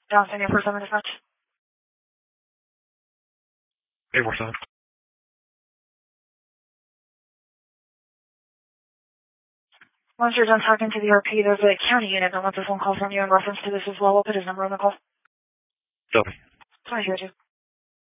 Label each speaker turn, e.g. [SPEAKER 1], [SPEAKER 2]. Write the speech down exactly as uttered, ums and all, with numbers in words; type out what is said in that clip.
[SPEAKER 1] Down San Diego for seven dispatch.
[SPEAKER 2] eight four seven.
[SPEAKER 1] Once you're done talking to the R P, there's a county unit that wants a phone call from you in reference to this as well. We'll put his number on the call.
[SPEAKER 2] Copy.
[SPEAKER 1] I hear you.